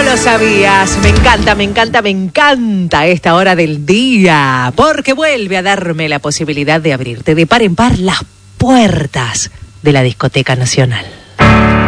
lo sabías. Me encanta esta hora del día, porque vuelve a darme la posibilidad de abrirte de par en par las puertas de la Discoteca Nacional.